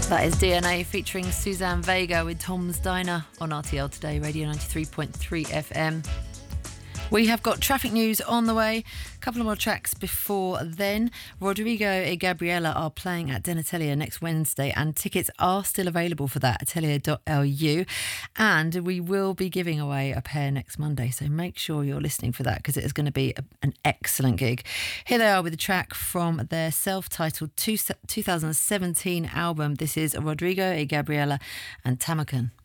That is DNA featuring Suzanne Vega with Tom's Diner on RTL Today, Radio 93.3 FM. We have got traffic news on the way. A couple of more tracks before then. Rodrigo and Gabriela are playing at Den Atelier next Wednesday, and tickets are still available for that, atelier.lu. And we will be giving away a pair next Monday, so make sure you're listening for that, because it is going to be an excellent gig. Here they are with a track from their self-titled 2017 album. This is Rodrigo and Gabriela and Tamakan.